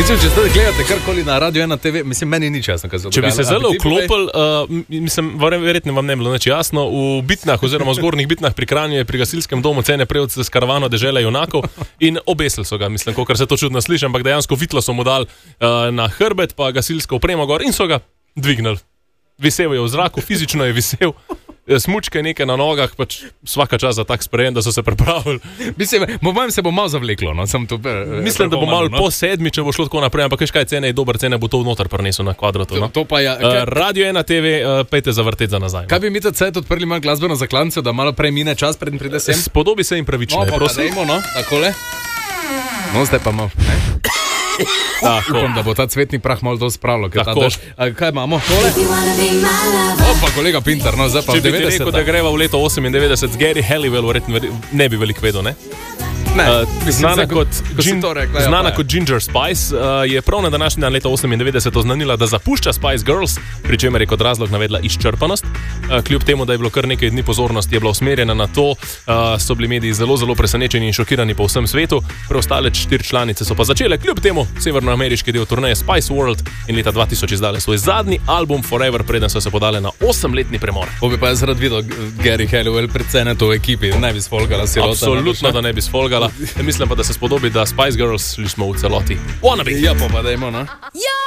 Mislim, če zdaj gledate karkoli na Radio 1 TV, mislim, meni ni časno, kaj se dogaja. Če bi se zelo vklopil, mislim, verjetno vam ne bilo nič jasno, v Bitnah oziroma v zgornjih Bitnah pri Kranju je pri gasilskem domu cene prejel s karavano dežele junakov in obesili so ga, mislim, kolikor se to čudno sliši, ampak dejansko vitlo so mu dali na hrbet, pa gasilsko opremo gor in so ga dvignili. Visel je v zraku, fizično je visel. Smučke neke na nogah, pač vsaka čas za tak sprejem, da so se pripravili. Mislim, se bo malo zavleklo, no? Mislim, da bo malo po 7, če bo šlo tako naprej, ampak kaj cene je dober, cene bo to noter prinesel na kvadratu. No? To pa je, Radio 1 TV, pejte zavrteti za nazaj. Kaj bi mi te cajt odprli malo glasbeno zaklanco, da malo prej mine čas, preden pride sem? Spodobi se jim pravično, prosim. Dajmo, no, takole. No, zdaj pa malo. Upam, da bo ta cvetni prah malo to spravilo. Kaj imamo? Opa, kolega Pintar, no zdaj pa v 90. Če bi ti rekel, da greva v leto 98 z Gary Halliwell, verjetno ne bi veliko vedel, ne? Znana kot Ginger Spice je prav na današnji dan leta 98 oznanila, da zapušča Spice Girls, pri čemer je kot razlog navedla izčrpanost. Kljub temu, da je bilo kar nekaj dni pozornosti, je bila usmerjena na to, so bili mediji zelo, zelo presenečeni in šokirani po vsem svetu. Preostale 4 članice so pa začele kljub temu severnoameriški del turneje Spice World in leta 2000 izdale svoj zadnji album Forever, preden so se podale na 8-letni premor. Bi pa jaz rad videl Gary Halliwell predvsem to v ekipi, ne bi sfolgala sirota. Absolutno, da ne bi sfolgala. Mislim pa, da se spodobi, da Spice Girls smo v celoti. Wannabe! Ja, pa dajmo, no?